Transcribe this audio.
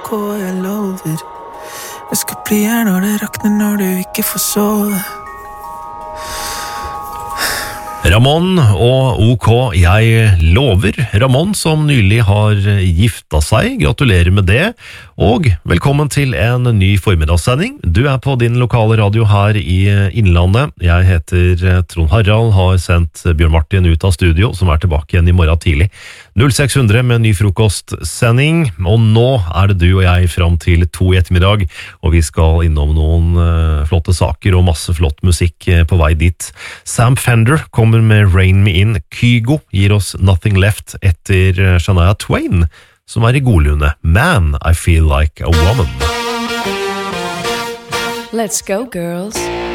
OK, jeg lover. Jeg skal bli her når det rakner, når du ikke får sove. Ramón og OK, jeg lover. Ramón som nylig har gifta seg, gratulerer med det. Og velkommen til en ny formiddagssending. Du på din lokale radio her i Innlandet. Jeg heter Trond Harald, har sendt Bjørn Martin ut av studio, som tilbake igjen i morgen tidlig. 0600 med ny frokostsending, og nå det du og jeg frem til 2 i ettermiddag, og vi skal innom noen flotte saker og masse flott musikk på vei dit. Sam Fender kommer med Rain Me In. Kygo gir oss Nothing Left etter Shania Twain, som i godlune. Man, I Feel Like a Woman. Let's go, girls.